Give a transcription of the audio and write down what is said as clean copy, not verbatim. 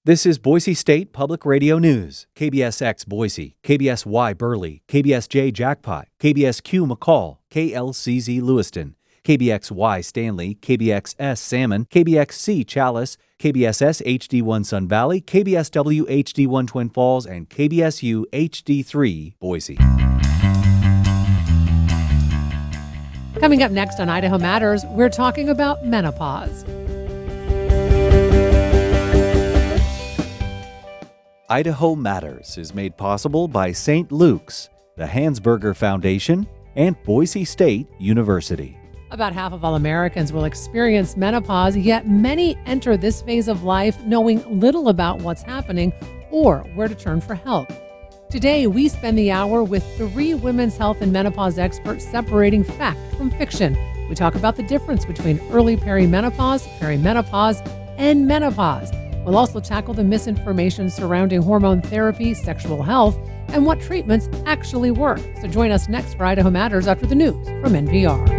This is Boise State Public Radio News. KBSX Boise, KBSY Burley, KBSJ Jackpot, KBSQ McCall, KLCZ Lewiston, KBXY Stanley, KBXS Salmon, KBXC Chalice, KBSS HD1 Sun Valley, KBSW HD1 Twin Falls, and KBSU HD3 Boise. Coming up next on Idaho Matters, we're talking about menopause. Idaho Matters is made possible by St. Luke's, the Hansberger Foundation, and Boise State University. About half of all Americans will experience menopause, yet many enter this phase of life knowing little about what's happening or where to turn for help. Today, we spend the hour with 3 women's health and menopause experts separating fact from fiction. We talk about the difference between early perimenopause, and menopause. We'll also tackle the misinformation surrounding hormone therapy, sexual health, and what treatments actually work. So join us next for Idaho Matters after the news from NPR.